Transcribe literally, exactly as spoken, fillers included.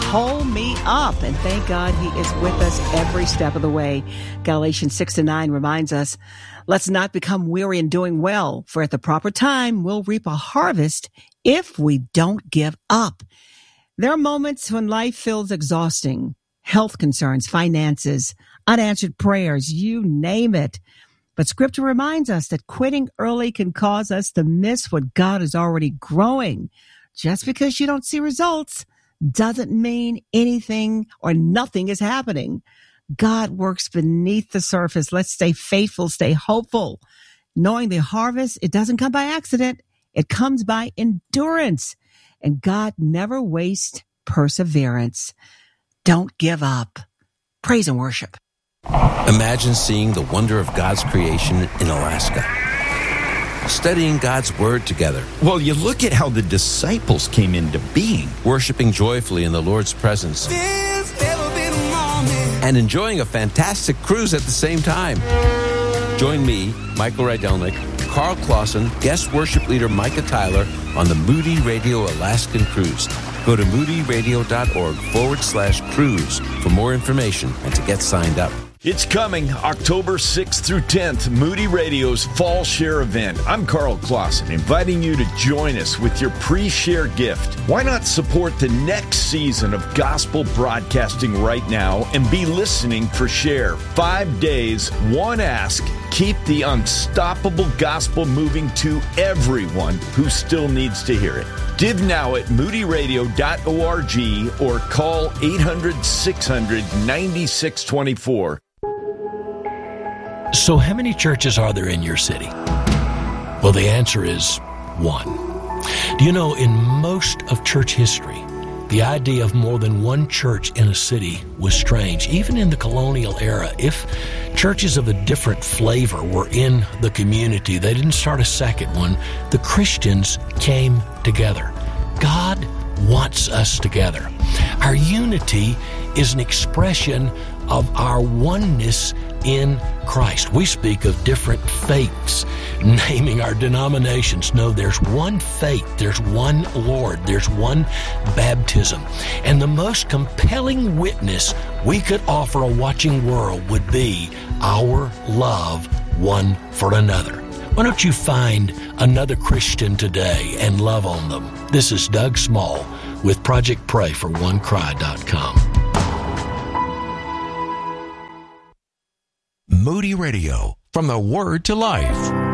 hold me up. And thank God he is with us every step of the way. Galatians six to nine reminds us, let's not become weary in doing well, for at the proper time we'll reap a harvest if we don't give up. There are moments when life feels exhausting. Health concerns, finances, unanswered prayers, you name it. But Scripture reminds us that quitting early can cause us to miss what God is already growing. Just because you don't see results doesn't mean anything or nothing is happening. God works beneath the surface. Let's stay faithful, stay hopeful, knowing the harvest, it doesn't come by accident. It comes by endurance. And God never wastes perseverance. Don't give up. Praise and worship. Imagine seeing the wonder of God's creation in Alaska. Studying God's Word together. Well, you look at how the disciples came into being. Worshiping joyfully in the Lord's presence. And enjoying a fantastic cruise at the same time. Join me, Michael Rydelnik, Carl Clausen, guest worship leader Micah Tyler on the Moody Radio Alaskan Cruise. Go to moodyradio.org forward slash cruise for more information and to get signed up. It's coming October sixth through tenth, Moody Radio's Fall Share event. I'm Carl Clausen, inviting you to join us with your pre-share gift. Why not support the next season of gospel broadcasting right now and be listening for Share? Five days, one ask, keep the unstoppable gospel moving to everyone who still needs to hear it. Give now at moody radio dot org or call eight hundred, six hundred, ninety-six twenty-four. So how many churches are there in your city? Well, the answer is one. Do you know, in most of church history, the idea of more than one church in a city was strange. Even in the colonial era, if churches of a different flavor were in the community, they didn't start a second one. The Christians came together. God wants us together. Our unity is an expression of our oneness in Christ. We speak of different faiths, naming our denominations. No, there's one faith, there's one Lord, there's one baptism. And the most compelling witness we could offer a watching world would be our love one for another. Why don't you find another Christian today and love on them? This is Doug Small with Project Pray for one cry dot com. Moody Radio, from the Word to Life.